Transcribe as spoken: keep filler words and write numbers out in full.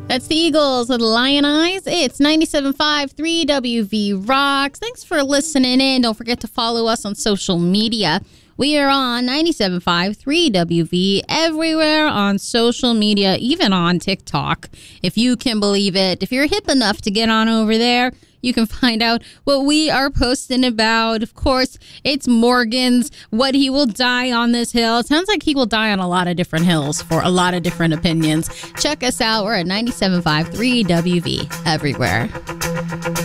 That's the Eagles with Lion Eyes. It's ninety-seven point five, three W V Rocks. Thanks for listening in. Don't forget to follow us on social media. We are on ninety-seven point five, three W V everywhere on social media, even on TikTok, if you can believe it. If you're hip enough to get on over there, you can find out what we are posting about. Of course, it's Morgan's What He Will Die on This Hill. It sounds like he will die on a lot of different hills for a lot of different opinions. Check us out. We're at ninety-seven point five, three W V everywhere.